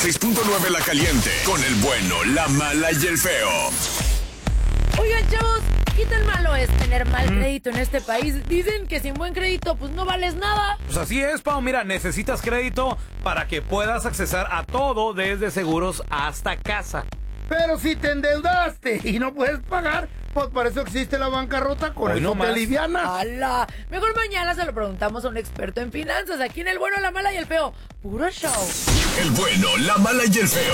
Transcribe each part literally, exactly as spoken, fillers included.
seis punto nueve La Caliente, con el bueno, la mala y el feo. Oigan, chavos, ¿qué tan malo es tener mal crédito en este país? Dicen que sin buen crédito, pues no vales nada. Pues así es, Pau. Mira, necesitas crédito para que puedas accesar a todo, desde seguros hasta casa. Pero si te endeudaste y no puedes pagar, pues para eso existe la bancarrota, con Hoy eso no te más. alivianas. ¡Hala! Mejor mañana se lo preguntamos a un experto en finanzas, aquí en El Bueno, la Mala y el Feo. Puro show. El bueno, la mala y el feo.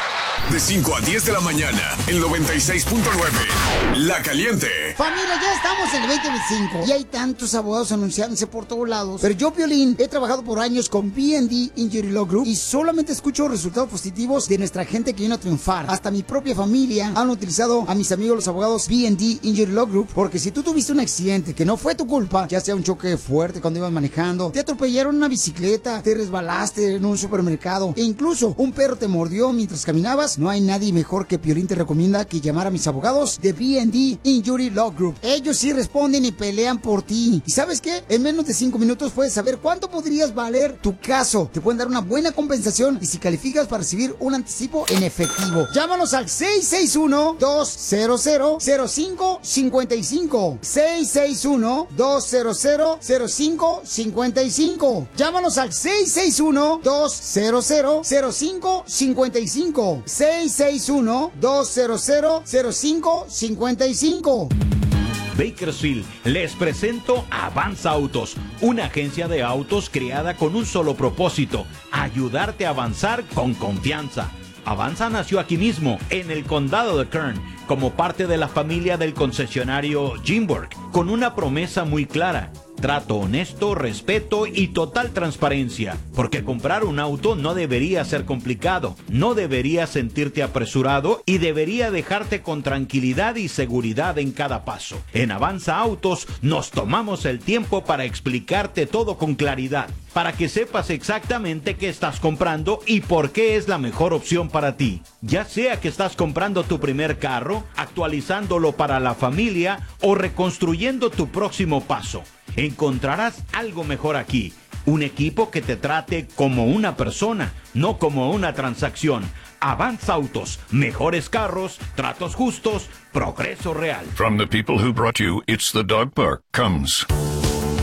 De cinco a diez de la mañana, el noventa y seis punto nueve La Caliente. Familia, ya estamos en el veinte veinticinco y hay tantos abogados anunciándose por todos lados. Pero yo, Piolín, he trabajado por años con B and D Injury Law Group y solamente escucho resultados positivos de nuestra gente que vino a triunfar. Hasta mi propia familia han utilizado a mis amigos los abogados B and D Injury Law Group, porque si tú tuviste un accidente que no fue tu culpa, ya sea un choque fuerte cuando ibas manejando, te atropellaron una bicicleta, te resbalaste en un supermercado e incluso un perro te mordió mientras caminabas, no hay nadie mejor que Piolín te recomienda que llamar a mis abogados de B and D Injury Law Group. Ellos sí responden y pelean por ti. ¿Y sabes qué? En menos de cinco minutos puedes saber cuánto podrías valer tu caso. Te pueden dar una buena compensación y si calificas para recibir un anticipo en efectivo. Llámanos al seis seis uno, dos cero cero, cero cinco cinco cinco. seis seis uno, dos cero cero, cero cinco cinco cinco. Llámanos al seis seis uno, dos cero cero, cero cinco cinco cinco. seis seis uno, dos cero cero, cero cinco cinco cinco. Bakersfield, les presento Avanza Autos, una agencia de autos creada con un solo propósito: ayudarte a avanzar con confianza. Avanza nació aquí mismo, en el condado de Kern, como parte de la familia del concesionario Jimburg, con una promesa muy clara: trato honesto, respeto y total transparencia. Porque comprar un auto no debería ser complicado, no debería sentirte apresurado y debería dejarte con tranquilidad y seguridad en cada paso. En Avanza Autos nos tomamos el tiempo para explicarte todo con claridad, para que sepas exactamente qué estás comprando y por qué es la mejor opción para ti. Ya sea que estás comprando tu primer carro, actualizándolo para la familia o reconstruyendo tu próximo paso, encontrarás algo mejor aquí. Un equipo que te trate como una persona, no como una transacción. Avanza Autos, mejores carros, tratos justos, progreso real. From the people who brought you It's the Dog Park comes